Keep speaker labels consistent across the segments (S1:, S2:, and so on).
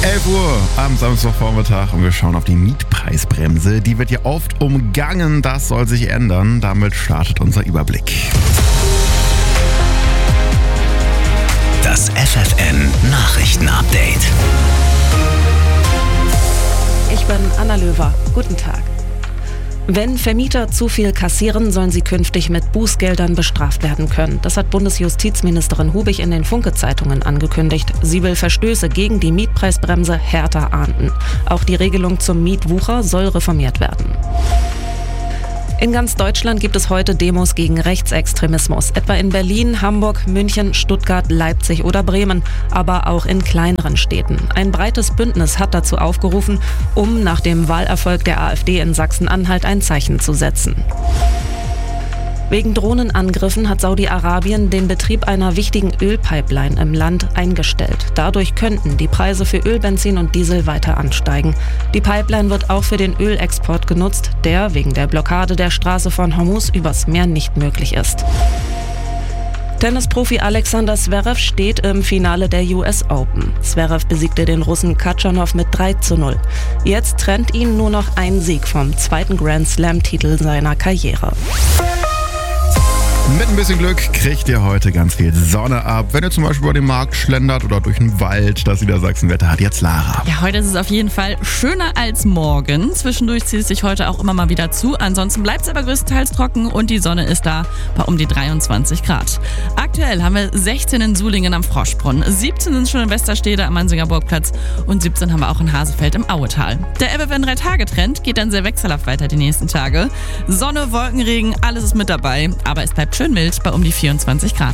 S1: 11 Uhr am Samstagvormittag und wir schauen auf die Mietpreisbremse. Die wird ja oft umgangen, das soll sich ändern. Damit startet unser Überblick.
S2: Das FFN-Nachrichten-Update.
S3: Ich bin Anna Löwer. Guten Tag. Wenn Vermieter zu viel kassieren, sollen sie künftig mit Bußgeldern bestraft werden können. Das hat Bundesjustizministerin Hubig in den Funke-Zeitungen angekündigt. Sie will Verstöße gegen die Mietpreisbremse härter ahnden. Auch die Regelung zum Mietwucher soll reformiert werden. In ganz Deutschland gibt es heute Demos gegen Rechtsextremismus, etwa in Berlin, Hamburg, München, Stuttgart, Leipzig oder Bremen, aber auch in kleineren Städten. Ein breites Bündnis hat dazu aufgerufen, um nach dem Wahlerfolg der AfD in Sachsen-Anhalt ein Zeichen zu setzen. Wegen Drohnenangriffen hat Saudi-Arabien den Betrieb einer wichtigen Ölpipeline im Land eingestellt. Dadurch könnten die Preise für Öl, Benzin und Diesel weiter ansteigen. Die Pipeline wird auch für den Ölexport genutzt, der wegen der Blockade der Straße von Hormuz übers Meer nicht möglich ist. Tennisprofi Alexander Zverev steht im Finale der US Open. Zverev besiegte den Russen Khachanov mit 3:0. Jetzt trennt ihn nur noch ein Sieg vom zweiten Grand Slam-Titel seiner Karriere.
S1: Mit ein bisschen Glück kriegt ihr heute ganz viel Sonne ab. Wenn ihr zum Beispiel über den Markt schlendert oder durch den Wald, das Niedersachsenwetter hat jetzt Lara.
S4: Ja, heute ist es auf jeden Fall schöner als morgen. Zwischendurch zieht es sich heute auch immer mal wieder zu. Ansonsten bleibt es aber größtenteils trocken und die Sonne ist da bei um die 23 Grad. Aktuell haben wir 16 in Sulingen am Froschbrunn, 17 sind schon in Westerstede am Mansinger Burgplatz und 17 haben wir auch in Hasefeld im Auetal. Der FFN 3-Tage-Trend geht dann sehr wechselhaft weiter die nächsten Tage. Sonne, Wolkenregen, alles ist mit dabei, aber es bleibt schön mild bei um die 24 Grad.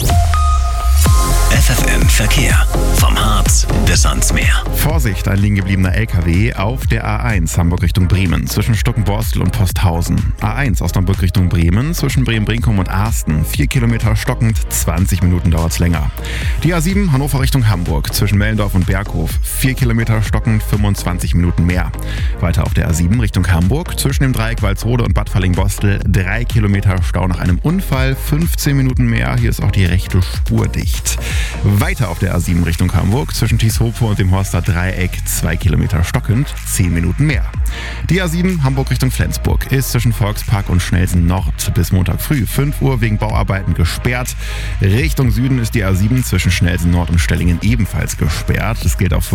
S2: FFN Verkehr. Vom Harz bis ans Meer.
S1: Vorsicht, ein liegen gebliebener LKW auf der A1 Hamburg Richtung Bremen zwischen Stuckenborstel und Posthausen. A1 Osnabrück Richtung Bremen zwischen Bremen-Brinkum und Arsten. 4 Kilometer stockend, 20 Minuten dauert's länger. Die A7 Hannover Richtung Hamburg zwischen Mellendorf und Berghof. 4 Kilometer stockend, 25 Minuten mehr. Weiter auf der A7 Richtung Hamburg zwischen dem Dreieck Walsrode und Bad Fallingbostel. 3 Kilometer Stau nach einem Unfall, 15 Minuten mehr. Hier ist auch die rechte Spur dicht. Weiter auf der A7 Richtung Hamburg zwischen Thieshope und dem Horster Dreieck 2 Kilometer stockend, 10 Minuten mehr. Die A7 Hamburg Richtung Flensburg ist zwischen Volkspark und Schnelsen Nord bis Montag früh 5 Uhr wegen Bauarbeiten gesperrt. Richtung Süden ist die A7 zwischen Schnelsen Nord und Stellingen ebenfalls gesperrt. Das gilt auch für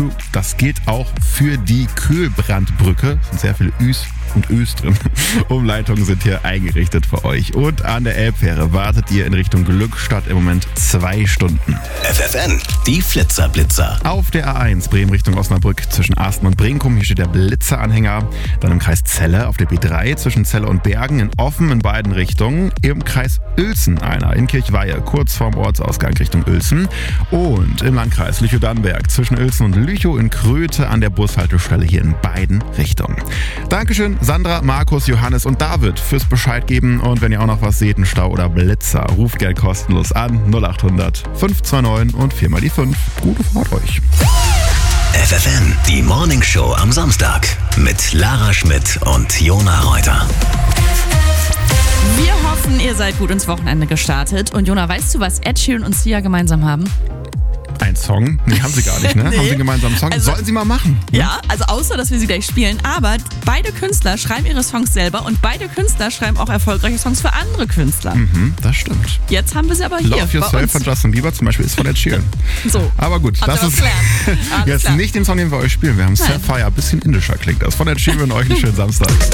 S1: die Kühlbrandbrücke. Es sind sehr viele Üs und Ös drin. Umleitungen sind hier eingerichtet für euch. Und an der Elbfähre wartet ihr in Richtung Glückstadt im Moment 2 Stunden.
S2: FFN, die Flitzer-Blitzer.
S1: Auf der A1 Bremen Richtung Osnabrück zwischen Arsten und Brinkum. Hier steht der Blitzeranhänger. Dann im Kreis Celle auf der B3 zwischen Celle und Bergen in Offen in beiden Richtungen. Im Kreis Uelzen einer in Kirchweihe kurz vorm Ortsausgang Richtung Uelzen. Und im Landkreis Lüchow-Dannenberg zwischen Uelzen und Lüchow in Kröte an der Bushaltestelle hier in beiden Richtungen. Dankeschön Sandra, Markus, Johannes und David fürs Bescheid geben. Und wenn ihr auch noch was seht, ein Stau oder Blitzer, ruft Geld kostenlos an 0800 529 und 4 mal die 5. Gute Fahrt euch.
S2: FFN, die Morning Show am Samstag mit Lara Schmidt und Jona Reuter.
S4: Wir hoffen, ihr seid gut ins Wochenende gestartet. Und Jona, weißt du, was Ed Sheeran und Sia gemeinsam haben?
S1: Ein Song? Nee, haben sie gar nicht, ne?
S4: Nee.
S1: Haben sie gemeinsam einen Song? Sollen sie mal machen. Ne?
S4: Ja, also außer, dass wir sie gleich spielen. Aber beide Künstler schreiben ihre Songs selber und beide Künstler schreiben auch erfolgreiche Songs für andere Künstler.
S1: Das stimmt.
S4: Jetzt haben wir sie aber hier
S1: Love
S4: bei
S1: Yourself
S4: uns.
S1: von Justin Bieber zum Beispiel ist von Ed Sheeran.
S4: So.
S1: Aber gut,
S4: Habt ihr
S1: das
S4: was
S1: ist
S4: gelernt? Alles
S1: jetzt
S4: klar.
S1: nicht den Song, den wir euch spielen. Wir haben Sapphire, ein bisschen indischer klingt das. Von Ed Sheeran, euch einen schönen Samstag.